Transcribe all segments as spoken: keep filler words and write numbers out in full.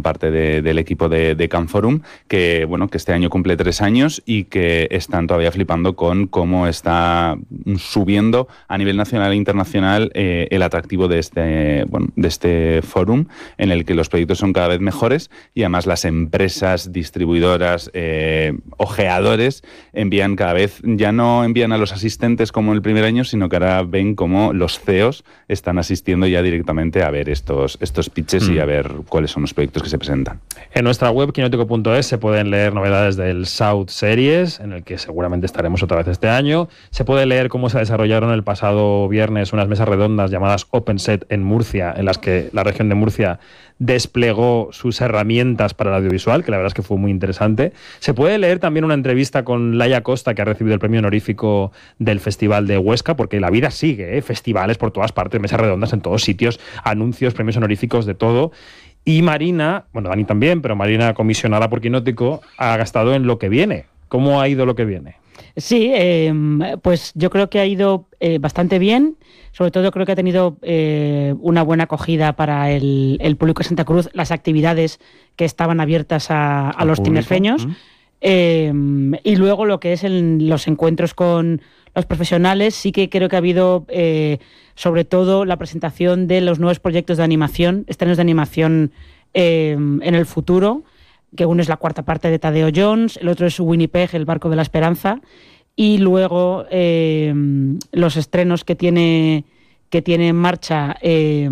forman parte de, del equipo de, de Cannes Forum, que, bueno, que este año cumple tres años y que están todavía flipando con cómo está subiendo a nivel nacional e internacional eh, el atractivo de este, bueno, de este forum, en el que los proyectos son cada vez mejores y además las empresas distribuidoras, eh, ojeadores, envían cada vez, ya no envían a los asistentes como el primer año, sino que ahora ven cómo los C E Os están asistiendo ya directamente a ver estos, estos pitches mm. y a ver cuáles son los proyectos que se presentan. En nuestra web, quinótico punto es, se pueden leer novedades del South Series, en el que seguramente estaremos otra vez este año. Se puede leer cómo se desarrollaron el pasado viernes unas mesas redondas llamadas Open Set en Murcia, en las que la región de Murcia desplegó sus herramientas para el audiovisual, que la verdad es que fue muy interesante. Se puede leer también una entrevista con Laia Costa, que ha recibido el premio honorífico del Festival de Huesca, porque la vida sigue, ¿eh? Festivales por todas partes, mesas redondas en todos sitios, anuncios, premios honoríficos, de todo. Y Marina, bueno, Dani también, pero Marina, comisionada por Quinótico, ha gastado en lo que viene. ¿Cómo ha ido lo que viene? Sí, eh, pues yo creo que ha ido eh, bastante bien. Sobre todo creo que ha tenido eh, una buena acogida para el, el público de Santa Cruz, las actividades que estaban abiertas a, a los tinerfeños. ¿Mm? Eh, y luego lo que es el, los encuentros con los profesionales, sí que creo que ha habido eh, sobre todo la presentación de los nuevos proyectos de animación, estrenos de animación eh, en el futuro, que uno es la cuarta parte de Tadeo Jones, el otro es Winnipeg, el barco de la esperanza, y luego eh, los estrenos que tiene, que tiene en marcha eh,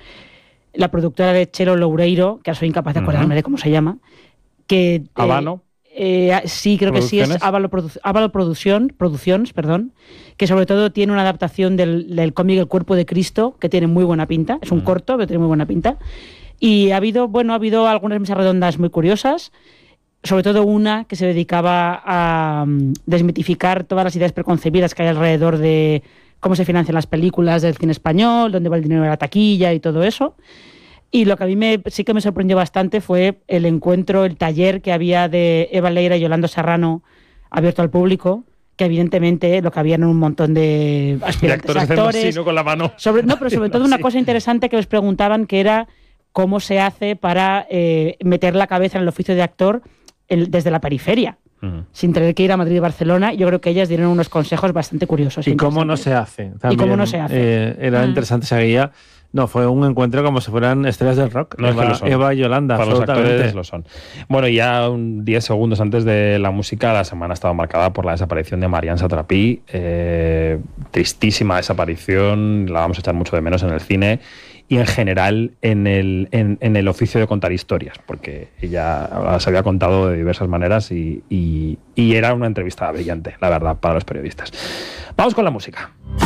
la productora de Chelo Loureiro, que ahora soy incapaz de acordarme uh-huh. de cómo se llama, que eh, Habano. Eh, sí, creo que sí, es Ávalo, Produ- Ávalo Producción, Producciones, perdón, que sobre todo tiene una adaptación del, del cómic El Cuerpo de Cristo, que tiene muy buena pinta, es un uh-huh. corto, pero tiene muy buena pinta. Y ha habido, bueno, ha habido algunas mesas redondas muy curiosas, sobre todo una que se dedicaba a um, desmitificar todas las ideas preconcebidas que hay alrededor de cómo se financian las películas del cine español, dónde va el dinero de la taquilla y todo eso. Y lo que a mí me, sí que me sorprendió bastante fue el encuentro, el taller que había de Eva Leira y Yolanda Serrano abierto al público, que evidentemente lo que había eran un montón de aspirantes de actores, actores así, ¿no? Con la mano. Sobre, no, pero sobre todo una cosa interesante que les preguntaban, que era cómo se hace para eh, meter la cabeza en el oficio de actor el, desde la periferia, uh-huh. sin tener que ir a Madrid y Barcelona. Yo creo que ellas dieron unos consejos bastante curiosos. ¿Y cómo no se hace? También, ¿Y cómo no se hace? Eh, era uh-huh. interesante esa guía. No, fue un encuentro como si fueran estrellas del rock. No, Eva, es que Eva y Yolanda, para los actores lo son. Bueno, y ya un diez segundos antes de la música, la semana ha estado marcada por la desaparición de Marianne Satrapi. Eh, tristísima desaparición, la vamos a echar mucho de menos en el cine y en general en el, en, en el oficio de contar historias, porque ella se había contado de diversas maneras y, y, y era una entrevista brillante, la verdad, para los periodistas. Vamos con la música.